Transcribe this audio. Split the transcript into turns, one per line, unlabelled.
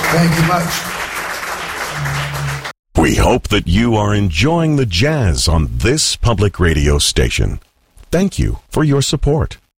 Thank you much.
We hope that you are enjoying the jazz on this public radio station. Thank you for your support.